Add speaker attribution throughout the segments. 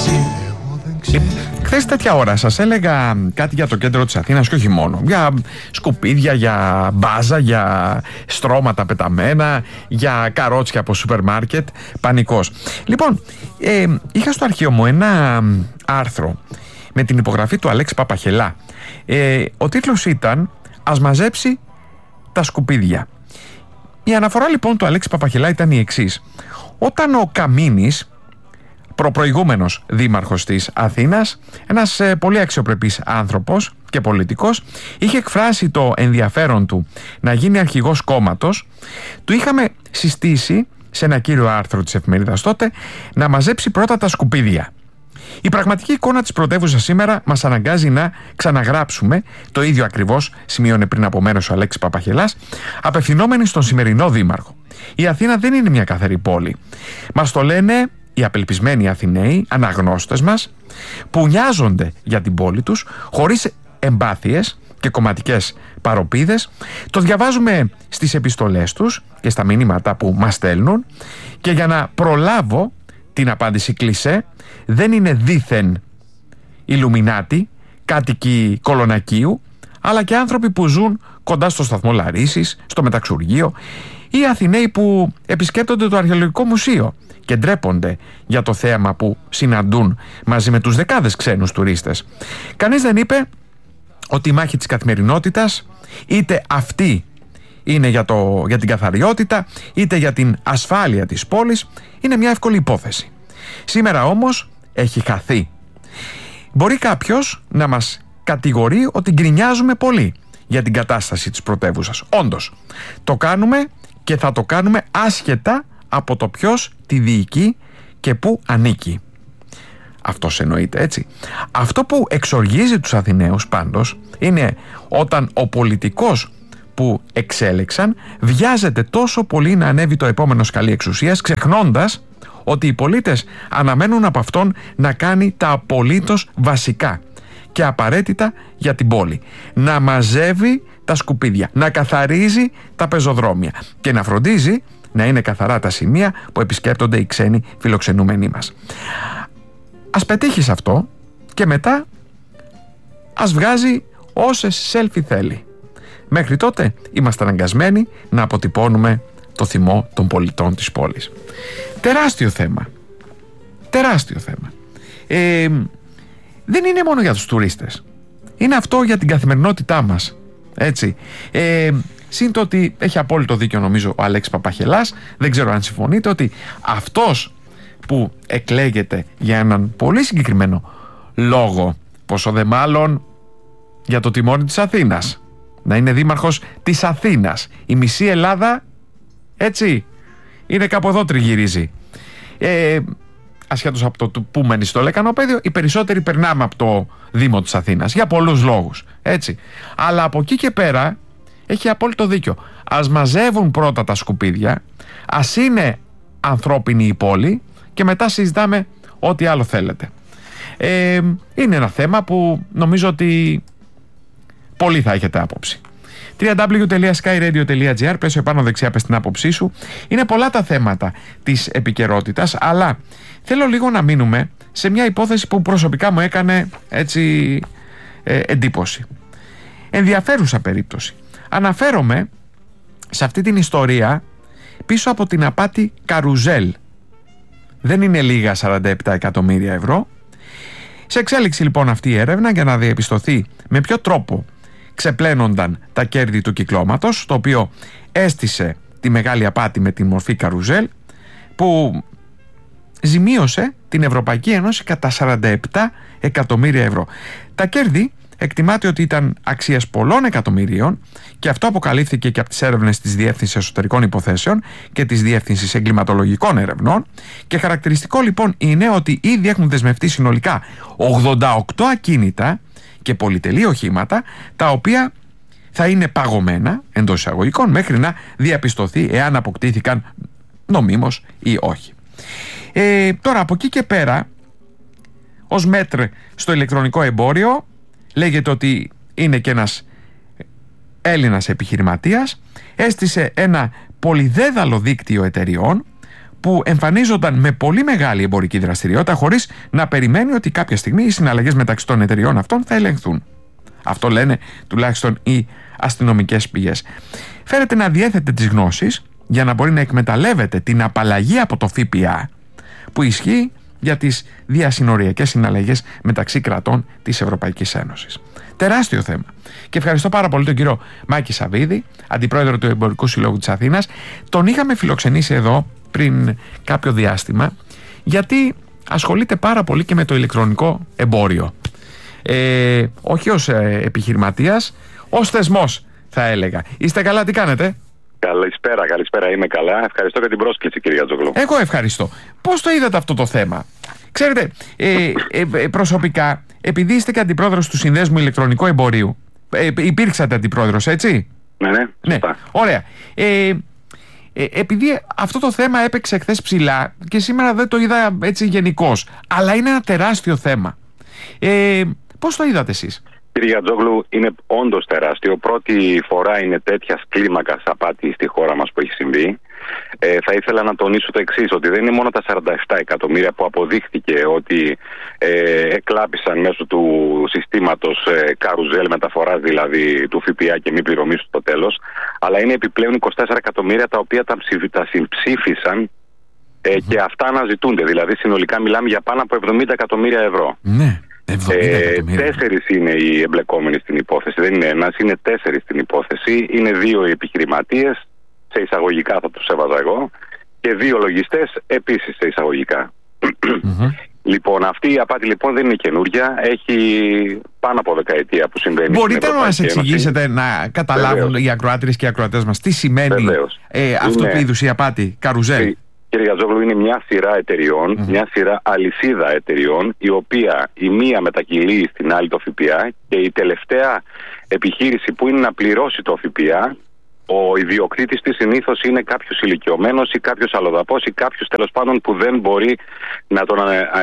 Speaker 1: Χθες τέτοια ώρα σας έλεγα κάτι για το κέντρο της Αθήνας και όχι μόνο. Για σκουπίδια, για μπάζα, για στρώματα πεταμένα, για καρότσια από σούπερ μάρκετ. Πανικός. Λοιπόν, είχα στο αρχείο μου ένα άρθρο με την υπογραφή του Αλέξη Παπαχελά. Ο τίτλος ήταν «Ας μαζέψει τα σκουπίδια». Η αναφορά λοιπόν του Αλέξη Παπαχελά ήταν η εξής. Όταν ο Καμίνης, προπροηγούμενος δήμαρχος της Αθήνας, ένας πολύ αξιοπρεπής άνθρωπος και πολιτικός, είχε εκφράσει το ενδιαφέρον του να γίνει αρχηγός κόμματος, του είχαμε συστήσει σε ένα κύριο άρθρο της εφημερίδας τότε να μαζέψει πρώτα τα σκουπίδια. Η πραγματική εικόνα της πρωτεύουσας σήμερα μας αναγκάζει να ξαναγράψουμε το ίδιο ακριβώς, σημείωνε πριν από μέρος ο Αλέξης Παπαχελάς, απευθυνόμενοι στον σημερινό δήμαρχο. Η Αθήνα δεν είναι μια καθαρή πόλη. Μας το λένε οι απελπισμένοι Αθηναίοι, αναγνώστες μας, που νοιάζονται για την πόλη τους, χωρίς εμπάθειες και κομματικές παροπίδες. Το διαβάζουμε στις επιστολές τους και στα μηνύματα που μας στέλνουν, και για να προλάβω την απάντηση κλισέ, δεν είναι δήθεν Ιλουμινάτοι, κάτοικοι Κολονακίου, αλλά και άνθρωποι που ζουν κοντά στο σταθμό Λαρίσης, στο Μεταξουργείο, ή Αθηναίοι που επισκέπτονται το Αρχαιολογικό Μουσείο και ντρέπονται για το θέαμα που συναντούν μαζί με τους δεκάδες ξένους τουρίστες. Κανείς δεν είπε ότι η μάχη της καθημερινότητας, είτε αυτή είναι για την καθαριότητα, είτε για την ασφάλεια της πόλης, είναι μια εύκολη υπόθεση. Σήμερα όμως έχει χαθεί. Μπορεί κάποιος να μας κατηγορεί ότι γκρινιάζουμε πολύ για την κατάσταση της πρωτεύουσας. Όντως, το κάνουμε και θα το κάνουμε άσχετα από το ποιος τη διοικεί και πού ανήκει. Αυτός εννοείται, έτσι. Αυτό που εξοργίζει τους Αθηναίους πάντως είναι όταν ο πολιτικός που εξέλεξαν βιάζεται τόσο πολύ να ανέβει το επόμενο σκαλί εξουσίας, ξεχνώντας ότι οι πολίτες αναμένουν από αυτόν να κάνει τα απολύτως βασικά και απαραίτητα για την πόλη. Να μαζεύει τα σκουπίδια, να καθαρίζει τα πεζοδρόμια και να φροντίζει να είναι καθαρά τα σημεία που επισκέπτονται οι ξένοι φιλοξενούμενοι μας. Ας πετύχει σε αυτό και μετά ας βγάζει όσες selfie θέλει. Μέχρι τότε είμαστε αναγκασμένοι να αποτυπώνουμε το θυμό των πολιτών της πόλης. Τεράστιο θέμα. Τεράστιο θέμα. Δεν είναι μόνο για τους τουρίστες. Είναι αυτό για την καθημερινότητά μας. Έτσι. Συν το ότι έχει απόλυτο δίκιο νομίζω ο Αλέξης Παπαχελάς, δεν ξέρω αν συμφωνείτε, ότι αυτός που εκλέγεται για έναν πολύ συγκεκριμένο λόγο, πόσο δε μάλλον για το τιμόνι της Αθήνας, να είναι δήμαρχος της Αθήνας. Η μισή Ελλάδα, έτσι, είναι κάπου εδώ τριγυρίζει. Ασχέτως από το που μένει στο λεκανοπέδιο, οι περισσότεροι περνάμε από το Δήμο της Αθήνας για πολλούς λόγους, έτσι. Αλλά από εκεί και πέρα έχει απόλυτο δίκιο. Ας μαζεύουν πρώτα τα σκουπίδια, ας είναι ανθρώπινη η πόλη και μετά συζητάμε ό,τι άλλο θέλετε. Είναι ένα θέμα που νομίζω ότι πολύ θα έχετε άποψη. www.skyradio.gr, πέσω επάνω δεξιά, πες την άποψή σου. Είναι πολλά τα θέματα της επικαιρότητας, αλλά θέλω λίγο να μείνουμε σε μια υπόθεση που προσωπικά μου έκανε έτσι εντύπωση. Ενδιαφέρουσα περίπτωση. Αναφέρομαι σε αυτή την ιστορία πίσω από την απάτη Καρουζέλ. Δεν είναι λίγα 47 εκατομμύρια ευρώ. Σε εξέλιξη λοιπόν αυτή η έρευνα για να διαπιστωθεί με ποιο τρόπο ξεπλένονταν τα κέρδη του κυκλώματος, το οποίο έστησε τη μεγάλη απάτη με τη μορφή Καρουζέλ, που ζημίωσε την Ευρωπαϊκή Ένωση κατά 47 εκατομμύρια ευρώ. Τα κέρδη εκτιμάται ότι ήταν αξίας πολλών εκατομμυρίων, και αυτό αποκαλύφθηκε και από τις έρευνες της Διεύθυνσης Εσωτερικών Υποθέσεων και της Διεύθυνσης Εγκληματολογικών Ερευνών, και χαρακτηριστικό λοιπόν είναι ότι ήδη έχουν δεσμευτεί συνολικά 88 ακίνητα και πολυτελή οχήματα, τα οποία θα είναι παγωμένα εντός εισαγωγικών μέχρι να διαπιστωθεί εάν αποκτήθηκαν νομίμως ή όχι. Τώρα από εκεί και πέρα, ως μέτρ στο ηλεκτρονικό εμπόριο, λέγεται ότι είναι και ένας Έλληνας επιχειρηματίας, έστησε ένα πολυδέδαλο δίκτυο εταιριών που εμφανίζονταν με πολύ μεγάλη εμπορική δραστηριότητα, χωρίς να περιμένει ότι κάποια στιγμή οι συναλλαγές μεταξύ των εταιριών αυτών θα ελεγχθούν. Αυτό λένε τουλάχιστον οι αστυνομικές πηγές. Φέρεται να διέθετε τις γνώσεις για να μπορεί να εκμεταλλεύεται την απαλλαγή από το ΦΠΑ που ισχύει για τις διασυνοριακές συναλλαγές μεταξύ κρατών της Ευρωπαϊκής Ένωσης. Τεράστιο θέμα. Και ευχαριστώ πάρα πολύ τον κύριο Μάκη Σαββίδη, αντιπρόεδρο του Εμπορικού Συλλόγου της Αθήνας. Τον είχαμε φιλοξενήσει εδώ πριν κάποιο διάστημα, γιατί ασχολείται πάρα πολύ και με το ηλεκτρονικό εμπόριο. Όχι ως επιχειρηματίας, ως θεσμός θα έλεγα. Είστε καλά, τι κάνετε?
Speaker 2: Καλησπέρα, είμαι καλά. Ευχαριστώ για την πρόσκληση, κύριε Τζόγλου.
Speaker 1: Εγώ ευχαριστώ. Πώς το είδατε αυτό το θέμα? Ξέρετε, προσωπικά, επειδή είστε και αντιπρόεδρος του Συνδέσμου Ηλεκτρονικού Εμπορίου, υπήρξατε αντιπρόεδρος, έτσι?
Speaker 2: Ναι,
Speaker 1: ωραία. Επειδή αυτό το θέμα έπαιξε χθες ψηλά και σήμερα δεν το είδα έτσι γενικώς, αλλά είναι ένα τεράστιο θέμα. Πώς το είδατε εσείς?
Speaker 2: Κύριε Γιατζόγλου, είναι όντως τεράστιο. Πρώτη φορά είναι τέτοια κλίμακα απάτη στη χώρα μας που έχει συμβεί. Θα ήθελα να τονίσω το εξής, ότι δεν είναι μόνο τα 47 εκατομμύρια που αποδείχθηκε ότι εκλάπησαν μέσω του συστήματος καρουζέλ μεταφοράς, δηλαδή του ΦΠΑ και μη πληρωμής στο τέλος, αλλά είναι επιπλέον 24 εκατομμύρια τα οποία τα συμψήφισαν και αυτά αναζητούνται. Δηλαδή συνολικά μιλάμε για πάνω από 70 εκατομμύρια ευρώ.
Speaker 1: Ναι.
Speaker 2: 4 είναι οι εμπλεκόμενοι στην υπόθεση. Δεν είναι ένας, είναι 4 στην υπόθεση. Είναι 2 οι επιχειρηματίες, σε εισαγωγικά θα τους έβαζα εγώ, και 2 λογιστές επίσης σε εισαγωγικά. Λοιπόν, αυτή η απάτη λοιπόν δεν είναι καινούρια. Έχει πάνω από δεκαετία που συμβαίνει.
Speaker 1: Μπορείτε να μας εξηγήσετε, να καταλάβουν οι ακροάτριες και οι ακροατές μας, τι σημαίνει αυτό το είδους η απάτη, καρουζέλ?
Speaker 2: Κύριε Γιατζόγλου, είναι μια σειρά εταιριών, μια σειρά αλυσίδα εταιριών, η οποία η μία μετακυλεί στην άλλη το ΦΠΑ και η τελευταία επιχείρηση που είναι να πληρώσει το ΦΠΑ, ο ιδιοκτήτης της συνήθως είναι κάποιος ηλικιωμένος ή κάποιος αλλοδαπός ή κάποιος τέλος πάντων που δεν μπορεί να τον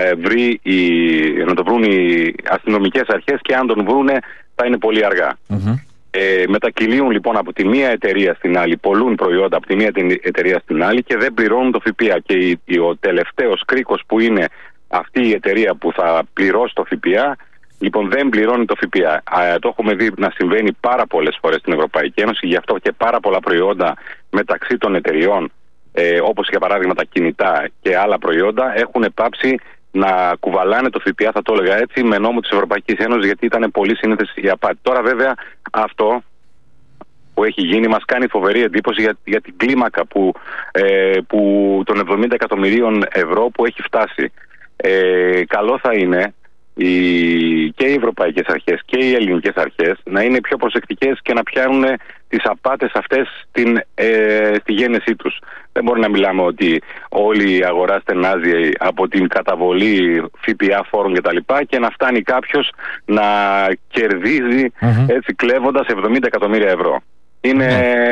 Speaker 2: να τον βρουν οι αστυνομικές αρχές, και αν τον βρούνε θα είναι πολύ αργά. Μετακυλίουν λοιπόν από τη μία εταιρεία στην άλλη, πολλούν προϊόντα από τη μία εταιρεία στην άλλη και δεν πληρώνουν το ΦΠΑ. Και ο τελευταίος κρίκος που είναι αυτή η εταιρεία που θα πληρώσει το ΦΠΑ, λοιπόν δεν πληρώνει το ΦΠΑ. Το έχουμε δει να συμβαίνει πάρα πολλές φορές στην Ευρωπαϊκή Ένωση, γι' αυτό και πάρα πολλά προϊόντα μεταξύ των εταιριών, όπως για παράδειγμα τα κινητά και άλλα προϊόντα, έχουν πάψει να κουβαλάνε το ΦΠΑ, θα το έλεγα έτσι, με νόμο της Ευρωπαϊκής Ένωσης, γιατί ήταν πολύ σύνηθες η απάτη. Τώρα βέβαια αυτό που έχει γίνει μας κάνει φοβερή εντύπωση για την κλίμακα που των 70 εκατομμυρίων ευρώ που έχει φτάσει. Καλό θα είναι και οι ευρωπαϊκές αρχές και οι ελληνικές αρχές να είναι πιο προσεκτικές και να πιάνουν τις απάτες αυτές στη γένεσή τους. Δεν μπορεί να μιλάμε ότι όλη η αγορά στενάζει από την καταβολή ΦΠΑ, φόρων κτλ. Και να φτάνει κάποιος να κερδίζει έτσι κλέβοντας 70 εκατομμύρια ευρώ. Είναι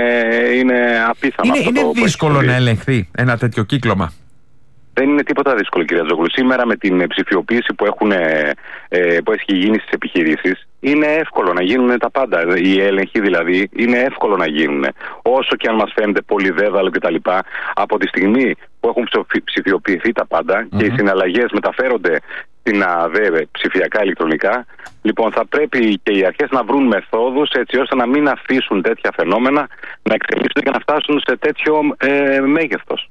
Speaker 2: απίθανο.
Speaker 1: Είναι δύσκολο να ελεγχθεί ένα τέτοιο κύκλωμα?
Speaker 2: Δεν είναι τίποτα δύσκολο, κύριε Τζόγλου. Σήμερα με την ψηφιοποίηση που έχει γίνει στις επιχειρήσεις, είναι εύκολο να γίνουν τα πάντα. Οι έλεγχοι δηλαδή είναι εύκολο να γίνουν. Όσο και αν μας φαίνεται πολύ δέδαλο κτλ., από τη στιγμή που έχουν ψηφιοποιηθεί τα πάντα και οι συναλλαγές μεταφέρονται στην ΑΔΕ ψηφιακά ηλεκτρονικά, λοιπόν θα πρέπει και οι αρχές να βρουν μεθόδους έτσι ώστε να μην αφήσουν τέτοια φαινόμενα να εξελίσσονται και να φτάσουν σε τέτοιο μέγεθος.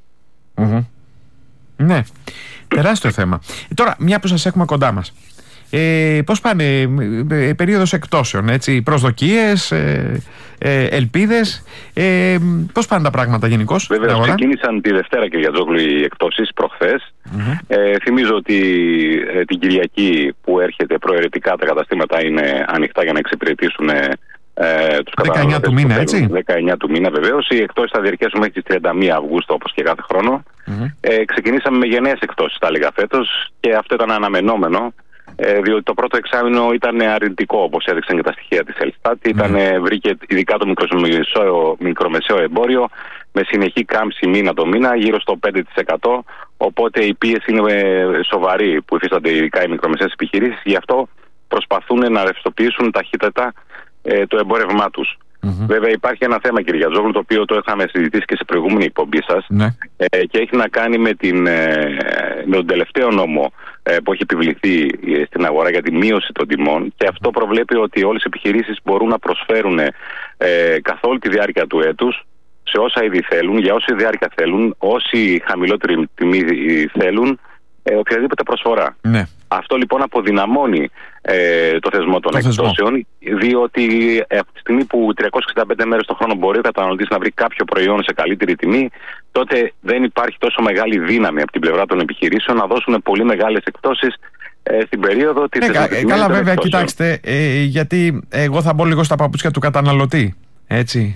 Speaker 1: Ναι, τεράστιο θέμα. Τώρα, μια που σας έχουμε κοντά μας, πώς πάνε περίοδος εκτόσεων, έτσι, προσδοκίες, ελπίδες, πώς πάνε τα πράγματα γενικώς?
Speaker 2: Βέβαια, ξεκίνησαν τη Δευτέρα, κύριε Γιατζόγλου, οι εκτόσεις προχθές. Θυμίζω ότι την Κυριακή που έρχεται προαιρετικά τα καταστήματα είναι ανοιχτά για να εξυπηρετήσουν τους
Speaker 1: 19 του μήνα, έτσι.
Speaker 2: 19 του μήνα, βεβαίως. Οι εκτόσεις θα διαρκέσουν μέχρι τις 31 Αυγούστου, όπως και κάθε χρόνο. Ξεκινήσαμε με γενναίες εκτόσεις, θα έλεγα, φέτος, και αυτό ήταν αναμενόμενο, διότι το πρώτο εξάμηνο ήταν αρνητικό, όπως έδειξαν και τα στοιχεία της Ελστάτ. Βρήκε ειδικά το μικρομεσαίο εμπόριο με συνεχή κάμψη μήνα το μήνα, γύρω στο 5%. Οπότε η πίεση είναι σοβαρή που υφίστανται ειδικά οι μικρομεσαίες επιχειρήσεις. Γι' αυτό προσπαθούν να ρευστοποιήσουν ταχύτατα το εμπόρευμά τους. Βέβαια, υπάρχει ένα θέμα, κύριε Γιατζόγλου, το οποίο το είχαμε συζητήσει και σε προηγούμενη εκπομπή σας, και έχει να κάνει με τον τελευταίο νόμο που έχει επιβληθεί στην αγορά για τη μείωση των τιμών, και αυτό προβλέπει ότι όλες οι επιχειρήσεις μπορούν να προσφέρουν καθ' όλη τη διάρκεια του έτους, σε όσα είδη θέλουν, για όση διάρκεια θέλουν, όση χαμηλότερη τιμή θέλουν, οποιαδήποτε προσφορά. Ναι. Αυτό λοιπόν αποδυναμώνει το θεσμό των εκπτώσεων, διότι από τη στιγμή που 365 μέρες το χρόνο μπορεί ο καταναλωτής να βρει κάποιο προϊόν σε καλύτερη τιμή, τότε δεν υπάρχει τόσο μεγάλη δύναμη από την πλευρά των επιχειρήσεων να δώσουν πολύ μεγάλες εκπτώσεις στην περίοδο της
Speaker 1: καλά, βέβαια, κοιτάξτε, γιατί εγώ θα μπω λίγο στα παπούτσια του καταναλωτή, έτσι.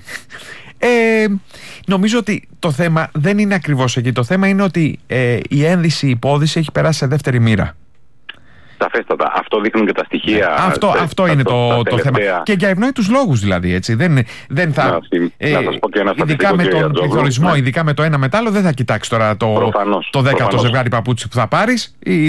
Speaker 1: Νομίζω ότι το θέμα δεν είναι ακριβώς εκεί. Το θέμα είναι ότι η ένδυση, η υπόδυση έχει περάσει σε δεύτερη μήρα.
Speaker 2: Σαφέστατα. Αυτό δείχνουν και τα στοιχεία.
Speaker 1: Αυτό είναι το θέμα. Και για ευνόητους λόγους δηλαδή. Έτσι. Δεν θα,
Speaker 2: να σας πω και ένα
Speaker 1: ειδικά με τον πληθωρισμό, ειδικά με το ένα μετάλλο, δεν θα κοιτάξει τώρα το 10ο ζευγάρι παπούτσι που θα πάρεις ή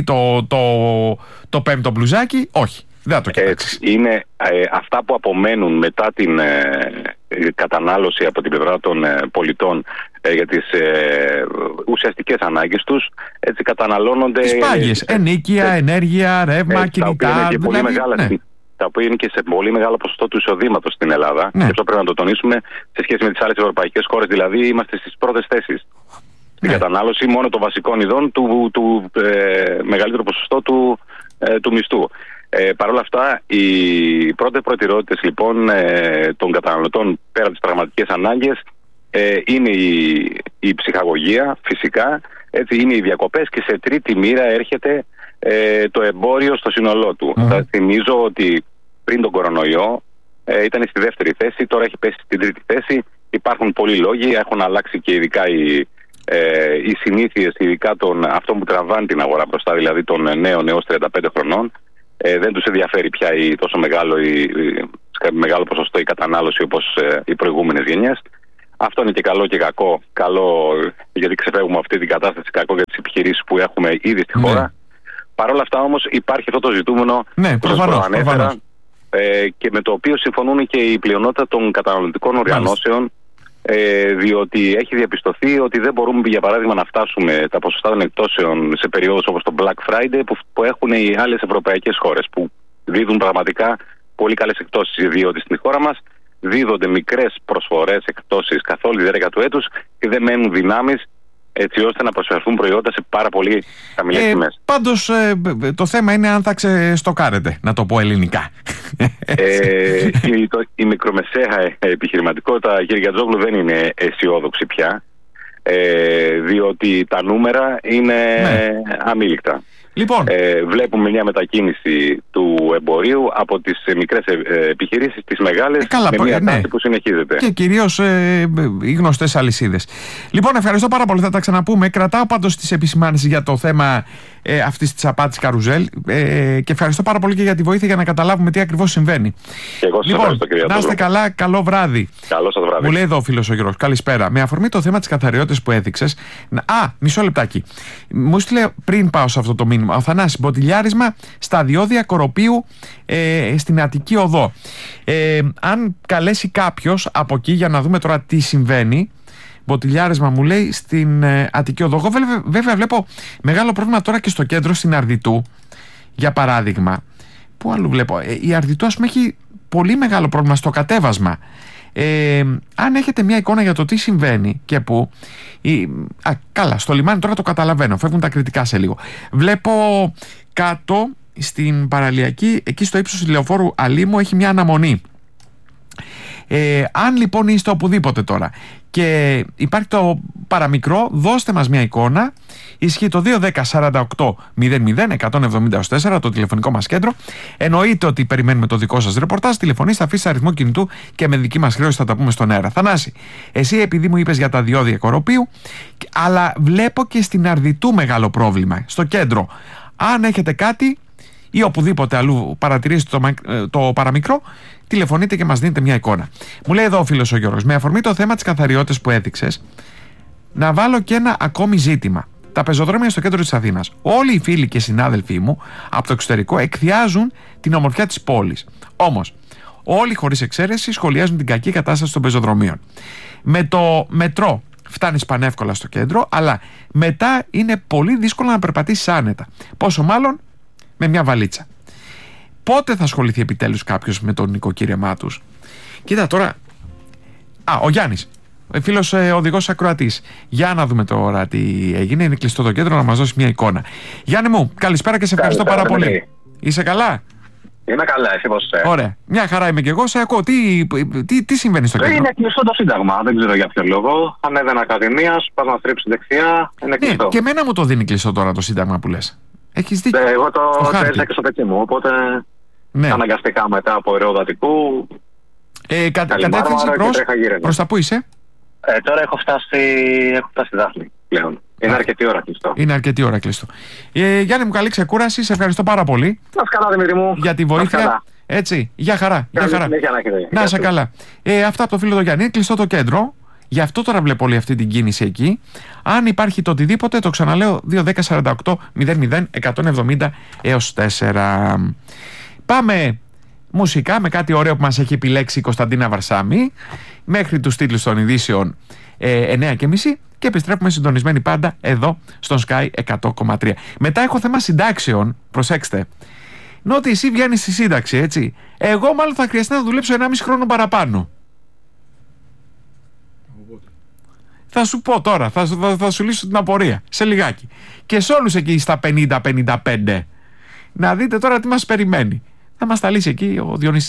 Speaker 1: το 5ο μπλουζάκι. Όχι. Δεν θα το κοιτάξεις.
Speaker 2: Είναι αυτά που απομένουν μετά την κατανάλωση από την πλευρά των πολιτών για τις ουσιαστικές ανάγκες τους, έτσι καταναλώνονται.
Speaker 1: Τις πάγιες, ενίκεια, ενέργεια, ρεύμα, κινητά.
Speaker 2: Τα οποία είναι και σε πολύ μεγάλο ποσοστό του εισοδήματος στην Ελλάδα. Και αυτό πρέπει να το τονίσουμε, σε σχέση με τις άλλες ευρωπαϊκές χώρες. Δηλαδή, είμαστε στις πρώτες θέσεις στην κατανάλωση μόνο των βασικών ειδών του μεγαλύτερου ποσοστό του μισθού. Παρ' όλα αυτά, οι πρώτες προτεραιότητες λοιπόν των καταναλωτών πέρα από τις πραγματικές ανάγκες είναι η ψυχαγωγία, φυσικά, έτσι, είναι οι διακοπές, και σε τρίτη μοίρα έρχεται το εμπόριο στο σύνολό του. Θα θυμίζω ότι πριν τον κορονοϊό ήταν στη δεύτερη θέση, τώρα έχει πέσει στην τρίτη θέση. Υπάρχουν πολλοί λόγοι, έχουν αλλάξει και ειδικά οι συνήθειες, ειδικά αυτών που τραβάνε την αγορά μπροστά, δηλαδή των νέων έως 35 χρονών. Δεν τους ενδιαφέρει πια τόσο μεγάλο ποσοστό η κατανάλωση όπως οι προηγούμενες γενιές. Αυτό είναι και καλό και κακό. Καλό γιατί ξεφεύγουμε αυτή την κατάσταση, κακό για τις επιχειρήσεις που έχουμε ήδη στη χώρα. Παρ' όλα αυτά όμως υπάρχει αυτό το ζητούμενο που σας προανέφερα, και με το οποίο συμφωνούν και η πλειονότητα των καταναλωτικών οργανώσεων, διότι έχει διαπιστωθεί ότι δεν μπορούμε, για παράδειγμα, να φτάσουμε τα ποσοστά των εκπτώσεων σε περιόδους όπως το Black Friday που έχουν οι άλλες ευρωπαϊκές χώρες, που δίδουν πραγματικά πολύ καλές εκπτώσεις, διότι στην χώρα μας δίδονται μικρές προσφορές, εκπτώσεις καθ' όλη τη διάρκεια του έτους και δεν μένουν δυνάμεις έτσι ώστε να προσφερθούν προϊόντα σε πάρα πολύ χαμηλές τιμές.
Speaker 1: Πάντως το θέμα είναι αν θα ξεστοκάρετε, να το πω ελληνικά.
Speaker 2: Η μικρομεσαία επιχειρηματικότητα, κύριε Γιατζόγλου, δεν είναι αισιόδοξη πια, διότι τα νούμερα είναι αμήλικτα.
Speaker 1: Λοιπόν,
Speaker 2: βλέπουμε μια μετακίνηση του εμπορίου από τις μικρές επιχειρήσεις στις μεγάλες, με μια τάση που συνεχίζεται.
Speaker 1: Και κυρίως οι γνωστές αλυσίδες. Λοιπόν, ευχαριστώ πάρα πολύ, θα τα ξαναπούμε. Κρατάω πάντως τις επισημάνσεις για το θέμα αυτής της απάτης καρουζέλ, και ευχαριστώ πάρα πολύ και για τη βοήθεια για να καταλάβουμε τι ακριβώς συμβαίνει.
Speaker 2: Και εγώ σας ευχαριστώ, κύριε
Speaker 1: να είστε καλά, καλό βράδυ.
Speaker 2: Καλό σας βράδυ.
Speaker 1: Μου λέει εδώ ο φίλος ο Γιώργος, καλησπέρα. Με αφορμή το θέμα της καθαριότητας που έδειξες. Μισό λεπτάκι. Μου στείλε πριν πάω σε αυτό το μήνυμα ο Θανάσης, μποτιλιάρισμα στα διόδια Κοροπίου στην Αττική Οδό. Αν καλέσει κάποιος από εκεί για να δούμε τώρα τι συμβαίνει. Μποτιλιάρισμα, μου λέει, στην Αττική Οδό. Εγώ βέβαια βλέπω μεγάλο πρόβλημα τώρα και στο κέντρο, στην Αρδιτού, για παράδειγμα. Πού αλλού βλέπω? Η Αρδιτού, ας πούμε, έχει πολύ μεγάλο πρόβλημα στο κατέβασμα. Αν έχετε μια εικόνα για το τι συμβαίνει και πού. Καλά, στο λιμάνι τώρα το καταλαβαίνω, φεύγουν τα κριτικά σε λίγο. Βλέπω κάτω στην παραλιακή, εκεί στο ύψος του λεωφόρου Αλήμου, έχει μια αναμονή. Αν λοιπόν είστε οπουδήποτε τώρα και υπάρχει το παραμικρό, δώστε μας μια εικόνα. Ισχύει το 210-48-00-170-4 το τηλεφωνικό μας κέντρο. Εννοείται ότι περιμένουμε το δικό σας ρεπορτάζ. Τηλεφωνήστε, αφήστε αριθμό κινητού και με δική μας χρέωση θα τα πούμε στον αέρα. Θανάση, εσύ επειδή μου είπες για τα διόδια Κοροπίου, αλλά βλέπω και στην Αρδιτού μεγάλο πρόβλημα στο κέντρο. Αν έχετε κάτι ή οπουδήποτε αλλού παρατηρήσετε το παραμικρό, τηλεφωνείτε και μας δίνετε μια εικόνα. Μου λέει εδώ ο φίλος ο Γιώργος, με αφορμή το θέμα της καθαριότητας που έδειξες, να βάλω και ένα ακόμη ζήτημα. Τα πεζοδρόμια στο κέντρο της Αθήνας. Όλοι οι φίλοι και συνάδελφοί μου από το εξωτερικό εκθιάζουν την ομορφιά της πόλης. Όμως, Όλοι χωρίς εξαίρεση σχολιάζουν την κακή κατάσταση των πεζοδρομίων. Με το μετρό φτάνεις πανεύκολα στο κέντρο, αλλά μετά είναι πολύ δύσκολο να περπατήσεις άνετα. Πόσο μάλλον με μια βαλίτσα. Πότε θα ασχοληθεί επιτέλους κάποιος με το νοικοκύρεμά τους? Κοίτα τώρα. Ο Γιάννης, φίλος οδηγός ακροατής. Για να δούμε τώρα τι έγινε. Είναι κλειστό το κέντρο, να μας δώσει μια εικόνα. Γιάννη μου, καλησπέρα και σε ευχαριστώ πάρα πολύ. Είσαι καλά?
Speaker 3: Είμαι καλά, εσύ πώς είσαι?
Speaker 1: Ωραία. Μια χαρά είμαι και εγώ. Σε ακούω. Τι συμβαίνει στο κέντρο?
Speaker 3: Είναι κλειστό το Σύνταγμα. Δεν ξέρω για ποιο λόγο. Ανέβαινα Ακαδημίας, πας να στρίψεις δεξιά. Είναι κλειστό.
Speaker 1: Ναι, και εμένα μου το δίνει κλειστό τώρα το Σύνταγμα που λες. Έχεις δίκιο.
Speaker 3: Εγώ το έζησα και στο πετσί μου. Οπότε αναγκαστικά μετά από αεροδατικού.
Speaker 1: Κατεύθυνση προς τα πού είσαι?
Speaker 3: Τώρα έχω φτάσει Δάφνη πλέον. Είναι αρκετή ώρα κλειστό.
Speaker 1: Είναι αρκετή ώρα κλειστό. Γιάννη μου, καλή ξεκούραση. Σε ευχαριστώ πάρα πολύ.
Speaker 3: Να είσαι καλά, Δημήτρη μου.
Speaker 1: Για τη βοήθεια. Έτσι, για χαρά. Να είσαι καλά. Αυτά από το φίλο του Γιάννη. Είναι κλειστό το κέντρο. Γι' αυτό τώρα βλέπω όλη αυτή την κίνηση εκεί. Αν υπάρχει το οτιδήποτε, το ξαναλέω, 2-10-48-00-170 έως 4. Πάμε μουσικά με κάτι ωραίο που μας έχει επιλέξει η Κωνσταντίνα Βαρσάμι μέχρι τους τίτλους των ειδήσεων 9:30 και επιστρέφουμε συντονισμένοι πάντα εδώ στον Sky 100,3. Μετά έχω θέμα συντάξεων, προσέξτε. Νότι εσύ βγαίνεις στη σύνταξη, έτσι. Εγώ μάλλον θα χρειαστεί να δουλέψω 1,5 χρόνο παραπάνω. Θα σου πω τώρα, θα σου λύσω την απορία σε λιγάκι. Και σε όλους εκεί στα 50-55. Να δείτε τώρα τι μας περιμένει. Θα μας τα λύσει εκεί ο Διονύσης